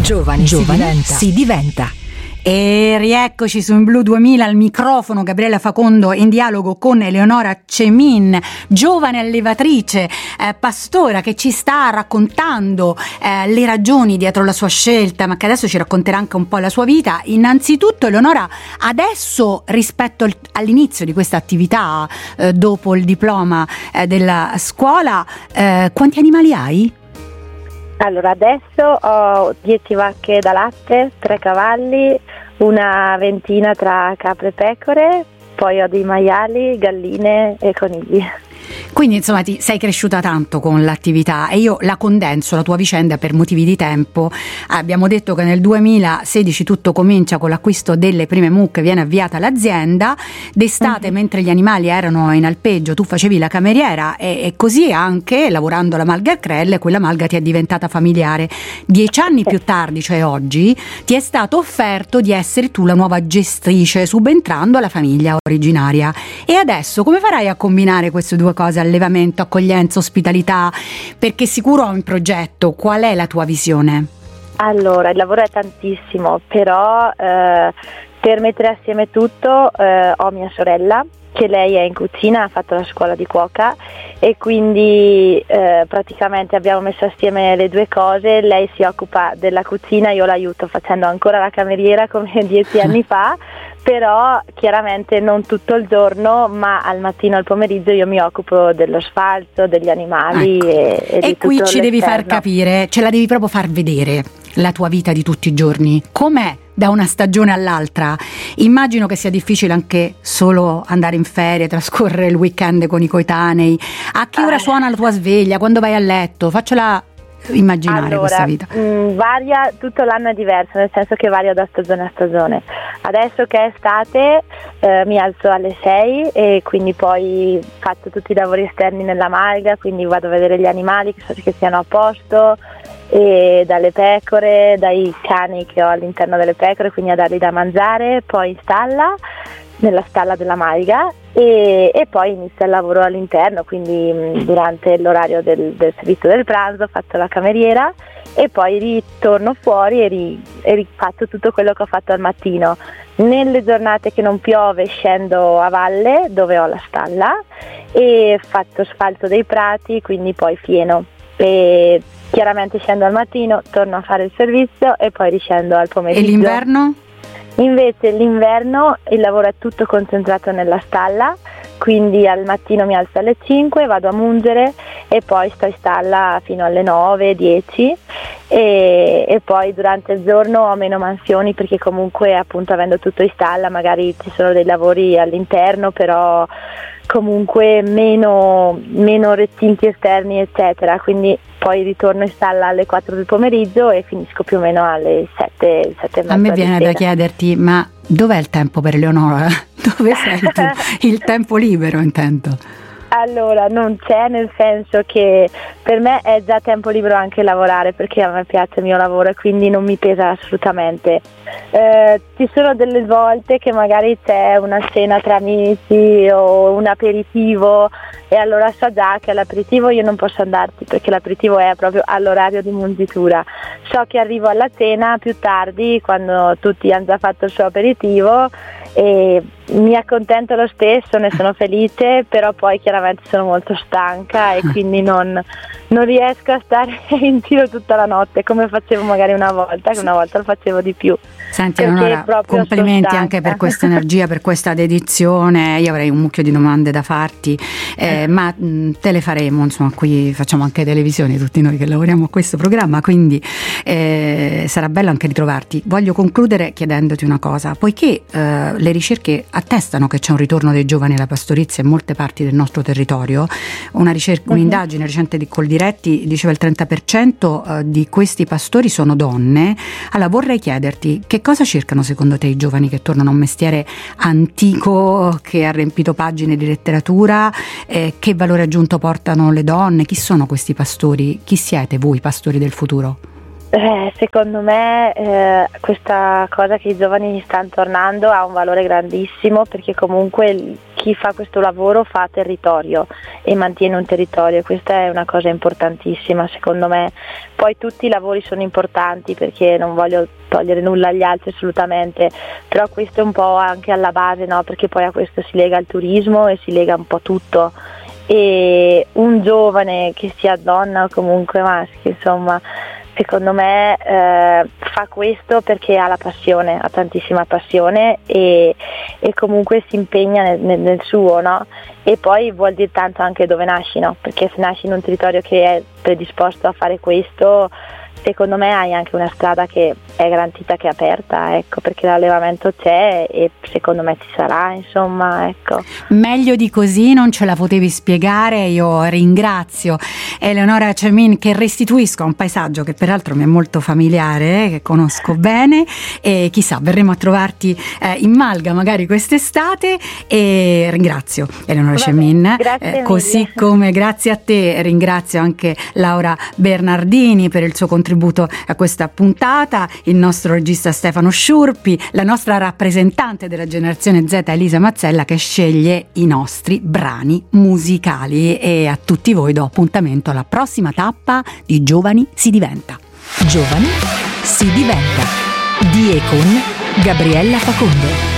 Giovani si diventa. E rieccoci su In Blu 2000 al microfono Gabriella Facondo in dialogo con Eleonora Cemin, giovane allevatrice, pastora, che ci sta raccontando le ragioni dietro la sua scelta, ma che adesso ci racconterà anche un po' la sua vita. Innanzitutto, Eleonora, adesso rispetto all'inizio di questa attività, dopo il diploma della scuola, quanti animali hai? Allora, adesso ho 10 vacche da latte, 3 cavalli, una ventina tra capre e pecore, poi ho dei maiali, galline e conigli. Quindi insomma ti sei cresciuta tanto con l'attività, e io la condenso la tua vicenda per motivi di tempo. Abbiamo detto che nel 2016 tutto comincia con l'acquisto delle prime mucche, viene avviata l'azienda, d'estate mentre gli animali erano in alpeggio tu facevi la cameriera e così anche lavorando alla Malga al Crelle quella malga ti è diventata familiare. 10 anni più tardi, cioè oggi, ti è stato offerto di essere tu la nuova gestrice, subentrando alla famiglia originaria. E adesso come farai a combinare queste due cose, allevamento, accoglienza, ospitalità? Perché sicuro ho un progetto. Qual è la tua visione? Allora, il lavoro è tantissimo, però per mettere assieme tutto ho mia sorella, che lei è in cucina, ha fatto la scuola di cuoca e quindi praticamente abbiamo messo assieme le due cose. Lei si occupa della cucina, io l'aiuto facendo ancora la cameriera come 10 anni fa, però chiaramente non tutto il giorno, ma al mattino e al pomeriggio io mi occupo dello sfalzo, degli animali, ecco. e di qui tutto ci devi l'esterno. far capire, ce la devi proprio far vedere la tua vita di tutti i giorni, com'è da una stagione all'altra. Immagino che sia difficile anche solo andare in ferie, trascorrere il weekend con i coetanei. A che ora suona la tua sveglia? Quando vai a letto? Faccela immaginare questa vita. Varia, tutto l'anno è diverso, nel senso che varia da stagione a stagione. Adesso che è estate mi alzo alle 6 e quindi poi faccio tutti i lavori esterni nella malga, quindi vado a vedere gli animali che siano a posto, e dalle pecore, dai cani che ho all'interno delle pecore, quindi a dargli da mangiare, poi in stalla, nella stalla della malga, e poi inizia il lavoro all'interno, quindi durante l'orario del servizio del pranzo faccio la cameriera e poi ritorno fuori e rifaccio tutto quello che ho fatto al mattino. Nelle giornate che non piove scendo a valle dove ho la stalla e faccio sfalzo dei prati, quindi poi fieno, e chiaramente scendo al mattino, torno a fare il servizio e poi riscendo al pomeriggio. E l'inverno? Invece l'inverno il lavoro è tutto concentrato nella stalla, quindi al mattino mi alzo alle 5, vado a mungere e poi sto in stalla fino alle 9, 10 e poi durante il giorno ho meno mansioni, perché comunque appunto avendo tutto in stalla magari ci sono dei lavori all'interno, però comunque meno recinti esterni eccetera, quindi poi ritorno in stalla alle 4 del pomeriggio e finisco più o meno alle 7 e mezza. A me viene da chiederti, ma dov'è il tempo per Eleonora? Dove sei tu? Il tempo libero, intendo. Allora, non c'è, nel senso che per me è già tempo libero anche lavorare, perché a me piace il mio lavoro e quindi non mi pesa assolutamente. Ci sono delle volte che magari c'è una cena tra amici o un aperitivo e allora so già che all'aperitivo io non posso andarci, perché l'aperitivo è proprio all'orario di mungitura. So che arrivo alla cena più tardi, quando tutti hanno già fatto il suo aperitivo, e mi accontento lo stesso, ne sono felice, però poi chiaramente sono molto stanca e quindi non riesco a stare in giro tutta la notte come facevo magari una volta, che una volta lo facevo di più. Senti Eleonora, complimenti anche per questa energia, per questa dedizione. Io avrei un mucchio di domande da farti, ma te le faremo, insomma, qui facciamo anche televisione tutti noi che lavoriamo a questo programma, quindi sarà bello anche ritrovarti. Voglio concludere chiedendoti una cosa, poiché le ricerche attestano che c'è un ritorno dei giovani alla pastorizia in molte parti del nostro territorio. Un'indagine recente di Coldiretti diceva il 30% di questi pastori sono donne. Allora vorrei chiederti, che cosa cercano secondo te i giovani che tornano a un mestiere antico che ha riempito pagine di letteratura? Che valore aggiunto portano le donne? Chi sono questi pastori? Chi siete voi, pastori del futuro? Secondo me questa cosa che i giovani stanno tornando ha un valore grandissimo, perché comunque chi chi fa questo lavoro fa territorio e mantiene un territorio, questa è una cosa importantissima secondo me. Poi tutti i lavori sono importanti, perché non voglio togliere nulla agli altri assolutamente, però questo è un po' anche alla base, no? Perché poi a questo si lega il turismo e si lega un po' tutto, e un giovane, che sia donna o comunque maschio, insomma, secondo me fa questo perché ha la passione, ha tantissima passione e comunque si impegna nel suo, no? E poi vuol dire tanto anche dove nasci, no? Perché se nasci in un territorio che è predisposto a fare questo, secondo me hai anche una strada che è garantita, che è aperta, ecco, perché l'allevamento c'è e secondo me ci sarà, insomma, ecco. Meglio di così non ce la potevi spiegare. Io ringrazio Eleonora Cemin, che restituisco a un paesaggio che peraltro mi è molto familiare, che conosco bene, e chissà, verremo a trovarti in Malga magari quest'estate, e ringrazio Eleonora Cemin, così come grazie a te ringrazio anche Laura Bernardini per il suo contributo a questa puntata, il nostro regista Stefano Sciurpi, la nostra rappresentante della generazione Z Elisa Mazzella, che sceglie i nostri brani musicali, e a tutti voi do appuntamento alla prossima tappa di Giovani si diventa. Giovani si diventa, di e con Gabriella Facondo.